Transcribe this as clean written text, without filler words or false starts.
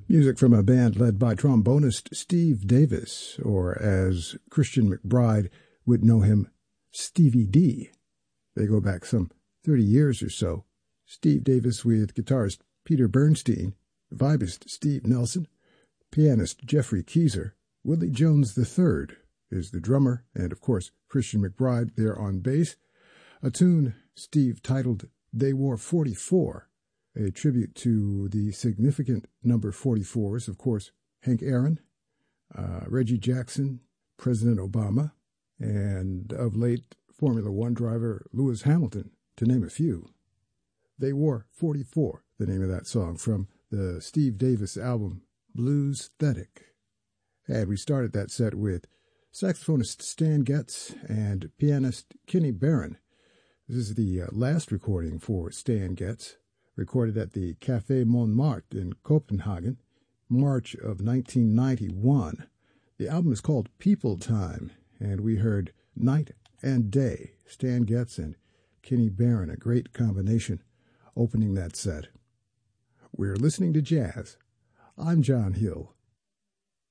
Music from a band led by trombonist Steve Davis, or as Christian McBride would know him, Stevie D. They go back some 30 years or so. Steve Davis with guitarist Peter Bernstein, vibist Steve Nelson, pianist Jeffrey Keezer, Willie Jones III is the drummer, and of course Christian McBride there on bass. A tune Steve titled They Wore 44, a tribute to the significant number 44s, of course, Hank Aaron, Reggie Jackson, President Obama, and of late Formula One driver Lewis Hamilton, to name a few. They Wore 44, the name of that song from the Steve Davis album Bluesthetic. And we started that set with saxophonist Stan Getz and pianist Kenny Barron. This is the last recording for Stan Getz, recorded at the Café Montmartre in Copenhagen, March of 1991. The album is called People Time, and we heard Night and Day, Stan Getz and Kenny Barron, a great combination, opening that set. We're listening to jazz. I'm John Hill.